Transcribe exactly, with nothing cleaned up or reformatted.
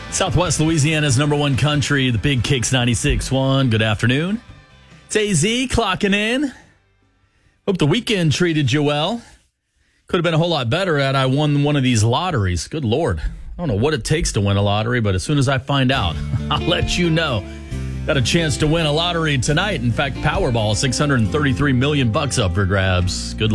Southwest Louisiana's number one country, the Big Kicks ninety-six point one. Good afternoon. It's A Z clocking in. Hope the weekend treated you well. Could have been a whole lot better had I won one of these lotteries. Good Lord. I don't know what it takes to win a lottery, but as soon as I find out, I'll let you know. Got a chance to win a lottery tonight. In fact, Powerball, six hundred thirty-three million bucks up for grabs. Good luck.